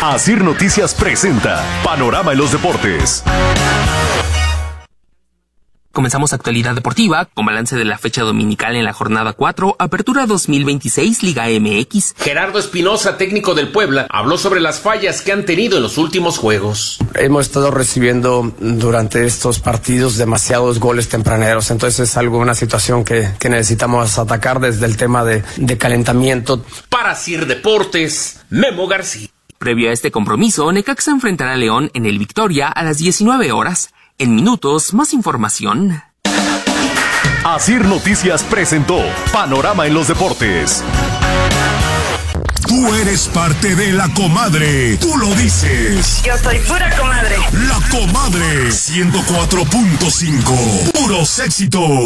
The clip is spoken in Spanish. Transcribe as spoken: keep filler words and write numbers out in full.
Asir Noticias presenta Panorama en los Deportes. Comenzamos actualidad deportiva con balance de la fecha dominical en la jornada cuatro, Apertura dos mil veintiséis, Liga M X. Gerardo Espinosa, técnico del Puebla, habló sobre las fallas que han tenido en los últimos juegos. Hemos estado recibiendo durante estos partidos demasiados goles tempraneros, entonces es algo, una situación que, que necesitamos atacar desde el tema de, de calentamiento. Para Asir Deportes, Memo García. Previo a este compromiso, Necaxa enfrentará a León en el Victoria a las diecinueve horas. En minutos, más información. Asir Noticias presentó Panorama en los Deportes. Tú eres parte de La Comadre. Tú lo dices. Yo soy pura comadre. La Comadre. ciento cuatro punto cinco. Puros éxitos.